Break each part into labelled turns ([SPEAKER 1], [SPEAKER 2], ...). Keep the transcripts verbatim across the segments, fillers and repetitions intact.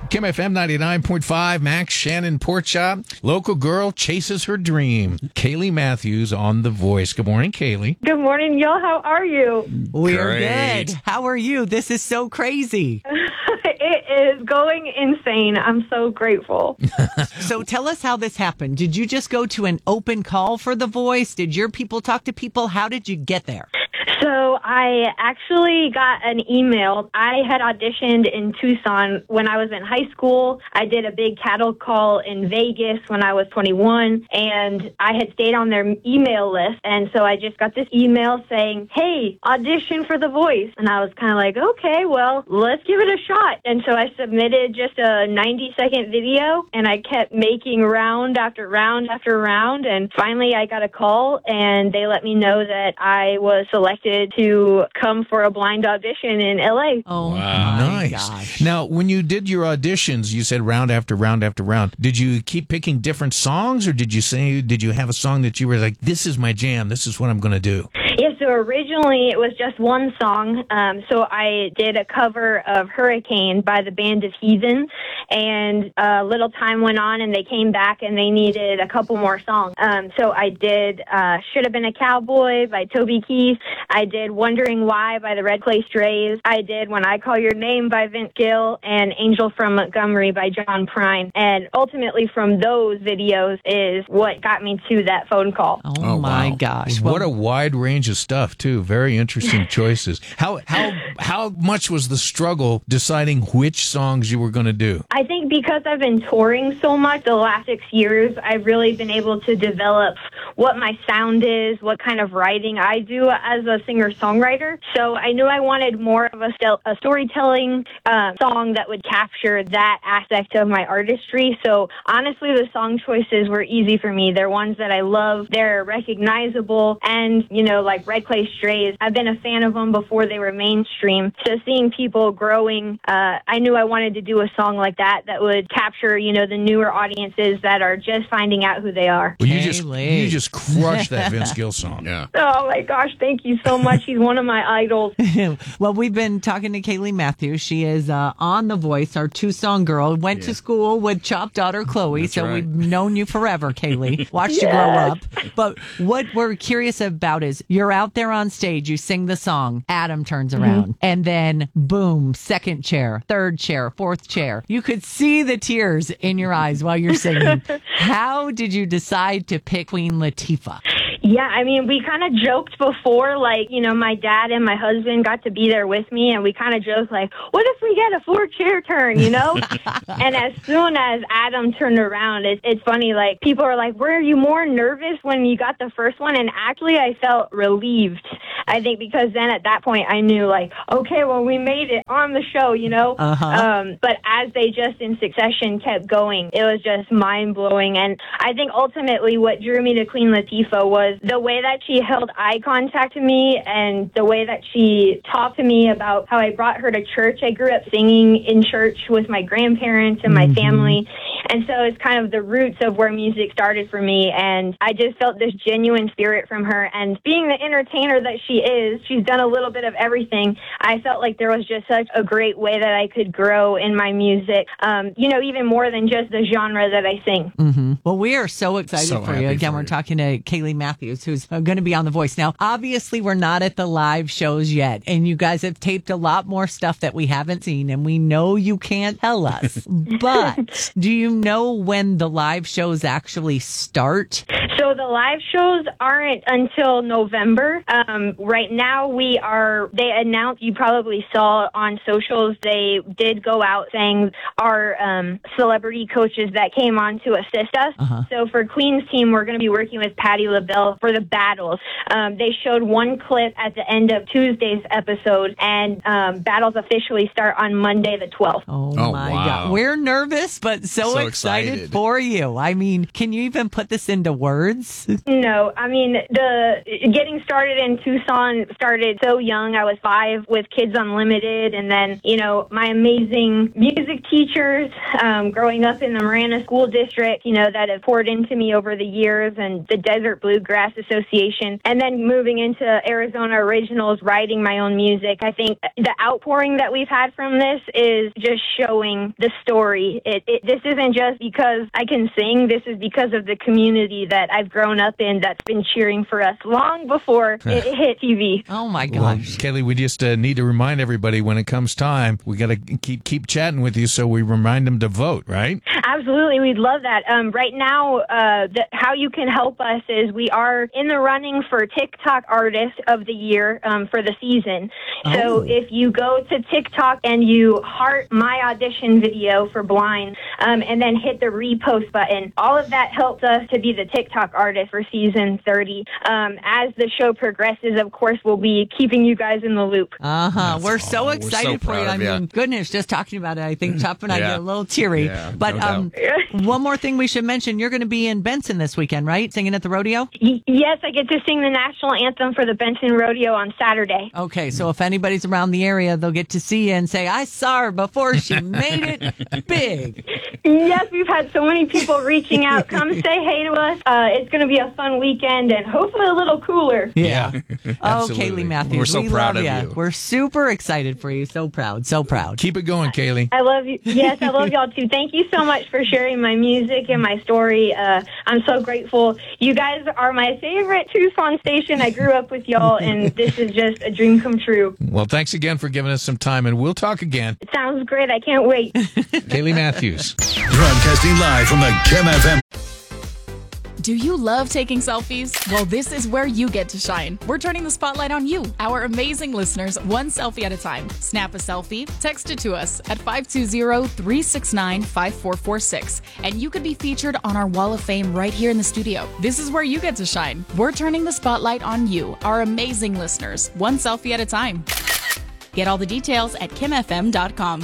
[SPEAKER 1] Kim F M ninety-nine point five, Max Shannon Porkchop. Local girl chases her dream. Kaylee Matthews on The Voice. Good morning, Kaylee.
[SPEAKER 2] Good morning, y'all. How are you?
[SPEAKER 3] We're
[SPEAKER 1] Great.
[SPEAKER 3] good. How are you? This is so crazy.
[SPEAKER 2] It is going insane. I'm so grateful.
[SPEAKER 3] So tell us how this happened. Did you just go to an open call for The Voice? Did your people talk to people? How did you get there?
[SPEAKER 2] So I actually got an email. I had auditioned in Tucson when I was in high school. I did a big cattle call in Vegas when I was twenty-one, and I had stayed on their email list. And so I just got this email saying, hey, audition for The Voice. And I was kind of like, okay, well, let's give it a shot. And so I submitted just a ninety second video, and I kept making round after round after round. And finally I got a call, and they let me know that I was selected to come for a blind audition in L A.
[SPEAKER 3] Oh,
[SPEAKER 1] Wow.
[SPEAKER 3] my
[SPEAKER 1] Nice.
[SPEAKER 3] gosh.
[SPEAKER 1] Now, when you did your auditions, you said round after round after round. Did you keep picking different songs, or did you say, did you have a song that you were like, this is my jam, this is what I'm going to do?
[SPEAKER 2] Yeah, so originally it was just one song. Um, so I did a cover of Hurricane by the band of Heathen, and a little time went on and they came back and they needed a couple more songs. Um, so I did uh, Should Have Been a Cowboy by Toby Keith. I did Wondering Why by the Red Clay Strays. I did When I Call Your Name by Vince Gill, and Angel from Montgomery by John Prine. And ultimately from those videos is what got me to that phone call.
[SPEAKER 3] Oh,
[SPEAKER 1] Oh,
[SPEAKER 3] my
[SPEAKER 1] wow.
[SPEAKER 3] gosh.
[SPEAKER 1] What
[SPEAKER 3] Well,
[SPEAKER 1] a wide range of stuff, too. Very interesting choices. How how how much was the struggle deciding which songs you were going to do?
[SPEAKER 2] I think because I've been touring so much the last six years, I've really been able to develop what my sound is, what kind of writing I do as a singer-songwriter. So I knew I wanted more of a, stel- a storytelling uh, song that would capture that aspect of my artistry. So honestly, the song choices were easy for me. They're ones that I love. They're recognizable. And, you know, like Red Clay Strays, I've been a fan of them before they were mainstream. So seeing people growing, uh, I knew I wanted to do a song like that that would capture, you know, the newer audiences that are just finding out who they are.
[SPEAKER 1] Well, you just
[SPEAKER 3] Kaylee.
[SPEAKER 1] you just crushed that Vince Gill song.
[SPEAKER 4] Yeah.
[SPEAKER 2] Oh my gosh, thank you so much. He's one of my idols.
[SPEAKER 3] well, we've been talking to Kaylee Matthews. She is uh, on The Voice, our Tucson girl. Went to school with Chop daughter Chloe,
[SPEAKER 4] That's
[SPEAKER 3] so
[SPEAKER 4] right.
[SPEAKER 3] we've known you forever, Kaylee. Watched you grow up. But what we're curious about is you're out there on stage, you sing the song, Adam turns around, and then boom, second chair, third chair, fourth chair. You could see the tears in your eyes while you're singing. How did you decide to pick Queen Latifah?
[SPEAKER 2] Yeah, I mean, we kind of joked before, like, you know, my dad and my husband got to be there with me, and we kind of joked, like, what if we get a four-chair turn, you know? And as soon as Adam turned around, it, it's funny, like, people are like, were you more nervous when you got the first one? And actually, I felt relieved, I think, because then at that point, I knew, like, okay, well, we made it on the show, you know?
[SPEAKER 3] Uh-huh.
[SPEAKER 2] Um, but as they just in succession kept going, it was just mind-blowing. And I think ultimately what drew me to Queen Latifah was the way that she held eye contact to me and the way that she talked to me about how I brought her to church. I grew up singing in church with my grandparents and my
[SPEAKER 3] Mm-hmm.
[SPEAKER 2] family. And so it's kind of the roots of where music started for me. And I just felt this genuine spirit from her. And being the entertainer that she is, she's done a little bit of everything. I felt like there was just such a great way that I could grow in my music, um, you know, even more than just the genre that I sing.
[SPEAKER 3] Mm-hmm. Well, we are so excited
[SPEAKER 4] So
[SPEAKER 3] for
[SPEAKER 4] happy
[SPEAKER 3] you. Again,
[SPEAKER 4] for
[SPEAKER 3] we're
[SPEAKER 4] you.
[SPEAKER 3] talking to Kaylee Matthews, who's going to be on The Voice. Now, obviously, we're not at the live shows yet, and you guys have taped a lot more stuff that we haven't seen, and we know you can't tell us. But do you know when the live shows actually start?
[SPEAKER 2] So the live shows aren't until November. Um, right now we are, they announced, you probably saw on socials, they did go out saying our um, celebrity coaches that came on to assist us.
[SPEAKER 3] Uh-huh.
[SPEAKER 2] So for Queen's team, we're going to be working with Patti LaBelle for the battles. Um, they showed one clip at the end of Tuesday's episode, and um, battles officially start on Monday the twelfth.
[SPEAKER 3] Oh,
[SPEAKER 4] Oh,
[SPEAKER 3] my
[SPEAKER 4] wow.
[SPEAKER 3] God. We're nervous, but so,
[SPEAKER 4] So
[SPEAKER 3] excited,
[SPEAKER 4] excited.
[SPEAKER 3] for you. I mean, can you even put this into words? kids?
[SPEAKER 2] No, I mean, the getting started in Tucson started so young. I was five with Kids Unlimited, and then, you know, my amazing music teachers um, growing up in the Marana School District, you know, that have poured into me over the years, and the Desert Bluegrass Association, and then moving into Arizona Originals, writing my own music. I think the outpouring that we've had from this is just showing the story. It, it, this isn't just because I can sing. This is because of the community that I've grown up in that's been cheering for us long before it, it hit T V.
[SPEAKER 3] Oh, my
[SPEAKER 1] Well,
[SPEAKER 3] gosh.
[SPEAKER 1] Kelly, we just uh, need to remind everybody when it comes time, we got to keep keep chatting with you so we remind them to vote, right?
[SPEAKER 2] Absolutely. We'd love that. Um, right now, uh, the, how you can help us is we are in the running for TikTok Artist of the Year um, for the season.
[SPEAKER 3] Oh.
[SPEAKER 2] So if you go to TikTok and you heart my audition video for Blind, um, and then hit the repost button, all of that helps us to be the TikTok Artist for season thirty. Um, as the show progresses, of course, we'll be keeping you guys in the loop.
[SPEAKER 3] Uh-huh. We're so
[SPEAKER 4] we're
[SPEAKER 3] excited
[SPEAKER 4] so
[SPEAKER 3] for you.
[SPEAKER 4] proud
[SPEAKER 3] I
[SPEAKER 4] of ya.
[SPEAKER 3] mean, goodness, just talking about it, I think Chop and I
[SPEAKER 4] Yeah.
[SPEAKER 3] get a little teary.
[SPEAKER 4] Yeah,
[SPEAKER 3] but
[SPEAKER 4] no
[SPEAKER 3] um, one more thing we should mention, you're going to be in Benson this weekend, right? Singing at the rodeo?
[SPEAKER 2] Y- yes, I get to sing the national anthem for the Benson Rodeo on Saturday.
[SPEAKER 3] Okay, so if anybody's around the area, they'll get to see you and say, I saw her before she made it big.
[SPEAKER 2] Yes, we've had so many people reaching out. Come say hey to us. Uh, it's going to be a fun weekend and hopefully a little cooler.
[SPEAKER 3] Yeah. Oh,
[SPEAKER 1] Absolutely.
[SPEAKER 3] Kaylee Matthews,
[SPEAKER 4] We're so
[SPEAKER 3] we
[SPEAKER 4] proud
[SPEAKER 3] love
[SPEAKER 4] of
[SPEAKER 3] ya.
[SPEAKER 4] you.
[SPEAKER 3] We're super excited for you. So proud, so proud.
[SPEAKER 1] Keep it going, Kaylee.
[SPEAKER 2] I love you. Yes, I love y'all too. Thank you so much for sharing my music and my story. Uh, I'm so grateful. You guys are my favorite Tucson station. I grew up with y'all, and this is just a dream come true.
[SPEAKER 1] Well, thanks again for giving us some time, and we'll talk again.
[SPEAKER 2] It sounds great. I can't wait.
[SPEAKER 1] Kaylee Matthews.
[SPEAKER 5] Broadcasting live from the Kim F M.
[SPEAKER 6] Do you love taking selfies? Well, this is where you get to shine. We're turning the spotlight on you, our amazing listeners, one selfie at a time. Snap a selfie, text it to us at five two zero, three six nine, five four four six, and you could be featured on our Wall of Fame right here in the studio. This is where you get to shine. We're turning the spotlight on you, our amazing listeners, one selfie at a time. Get all the details at kim f m dot com.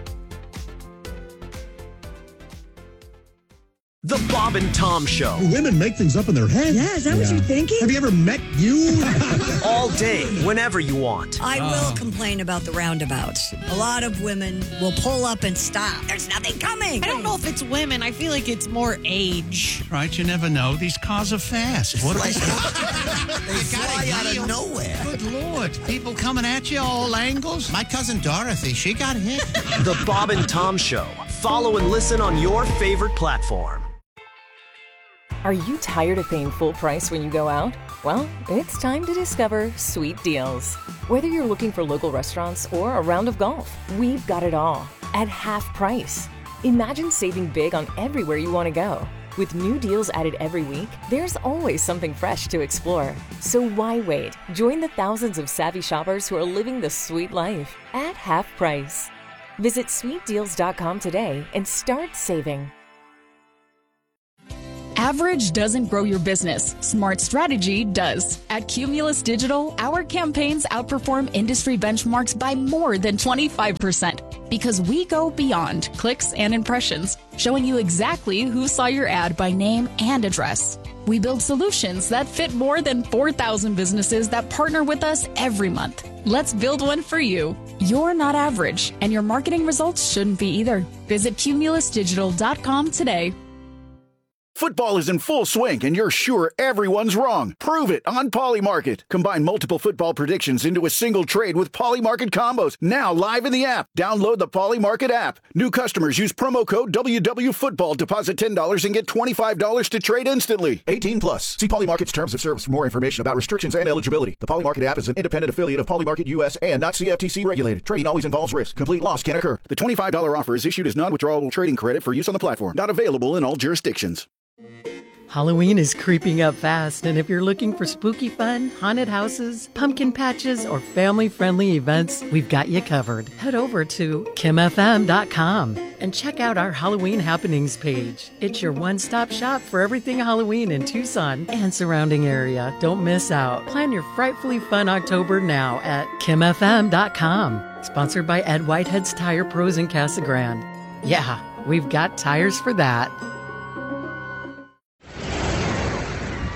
[SPEAKER 7] The Bob and Tom Show.
[SPEAKER 8] Women make things up in their head.
[SPEAKER 9] Yeah, is that what you're thinking?
[SPEAKER 8] Have you ever met you?
[SPEAKER 7] All day, whenever you want.
[SPEAKER 9] I will complain about the roundabouts. A lot of women will pull up and stop. There's nothing coming.
[SPEAKER 10] I don't know if it's women. I feel like it's more age.
[SPEAKER 11] Right, you never know. These cars are fast. What
[SPEAKER 8] Like-
[SPEAKER 11] they
[SPEAKER 8] fly out of nowhere.
[SPEAKER 11] Good Lord. People coming at you all angles. My cousin Dorothy, she got hit.
[SPEAKER 7] The Bob and Tom Show. Follow and listen on your favorite platform.
[SPEAKER 12] Are you tired of paying full price when you go out? Well, it's time to discover Sweet Deals. Whether you're looking for local restaurants or a round of golf, we've got it all at half price. Imagine saving big on everywhere you want to go. With new deals added every week, there's always something fresh to explore. So why wait? Join the thousands of savvy shoppers who are living the sweet life at half price. Visit sweet deals dot com today and start saving.
[SPEAKER 6] Average doesn't grow your business. Smart strategy does. At Cumulus Digital, our campaigns outperform industry benchmarks by more than twenty-five percent because we go beyond clicks and impressions, showing you exactly who saw your ad by name and address. We build solutions that fit more than four thousand businesses that partner with us every month. Let's build one for you. You're not average, and your marketing results shouldn't be either. Visit cumulus digital dot com today.
[SPEAKER 13] Football is in full swing, and you're sure everyone's wrong. Prove it on Polymarket. Combine multiple football predictions into a single trade with Polymarket combos. Now live in the app. Download the Polymarket app. New customers use promo code W W Football. Deposit ten dollars and get twenty-five dollars to trade instantly. eighteen plus. See Polymarket's terms of service for more information about restrictions and eligibility. The Polymarket app is an independent affiliate of Polymarket U S and not C F T C regulated. Trading always involves risk. Complete loss can occur. The twenty-five dollars offer is issued as non-withdrawable trading credit for use on the platform. Not available in all jurisdictions.
[SPEAKER 14] Halloween is creeping up fast, and if you're looking for spooky fun, haunted houses, pumpkin patches, or family-friendly events, we've got you covered. Head over to kim f m dot com and check out our Halloween happenings page. It's your one-stop shop for everything Halloween in Tucson and surrounding area. Don't miss out. Plan your frightfully fun October now at kim f m dot com. Sponsored by Ed Whitehead's Tire Pros in Casa Grande. Yeah, we've got tires for that.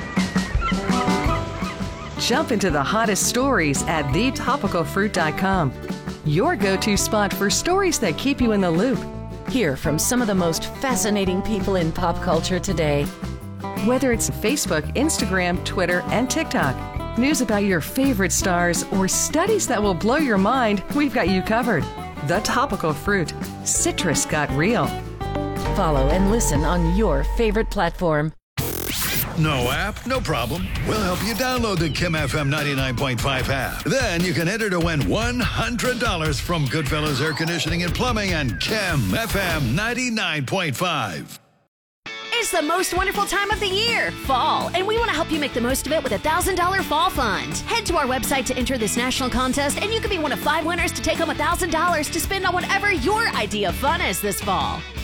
[SPEAKER 4] Jump into the hottest stories at the topical fruit dot com. Your go-to spot for stories that keep you in the loop.
[SPEAKER 15] Hear from some of the most fascinating people in pop culture today.
[SPEAKER 4] Whether it's Facebook, Instagram, Twitter, and TikTok, news about your favorite stars, or studies that will blow your mind, we've got you covered. The Topical Fruit. Citrus got real.
[SPEAKER 15] Follow and listen on your favorite platform.
[SPEAKER 5] No app? No problem. We'll help you download the Kim F M ninety-nine point five app. Then you can enter to win one hundred dollars from Goodfellas Air Conditioning and Plumbing and Kim F M ninety-nine point five.
[SPEAKER 16] It's the most wonderful time of the year, fall, and we want to help you make the most of it with a one thousand dollars Fall Fund. Head to our website to enter this national contest, and you could be one of five winners to take home one thousand dollars to spend on whatever your idea of fun is this fall.